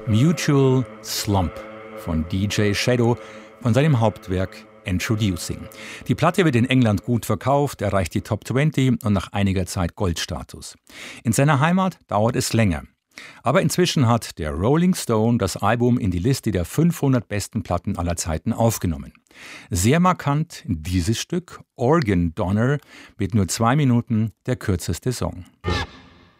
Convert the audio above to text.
Mutual Slump von DJ Shadow von seinem Hauptwerk Introducing. Die Platte wird in England gut verkauft, erreicht die Top 20 und nach einiger Zeit Goldstatus. In seiner Heimat dauert es länger. Aber inzwischen hat der Rolling Stone das Album in die Liste der 500 besten Platten aller Zeiten aufgenommen. Sehr markant dieses Stück, Organ Donor, mit nur 2 Minuten der kürzeste Song.